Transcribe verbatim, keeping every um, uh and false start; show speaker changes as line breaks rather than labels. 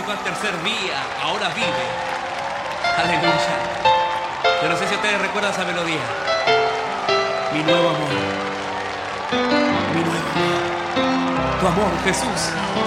resucitó al tercer día, ahora vive. Aleluya. Yo no sé si ustedes recuerdan esa melodía. Mi nuevo amor, mi nuevo amor, tu amor, Jesús.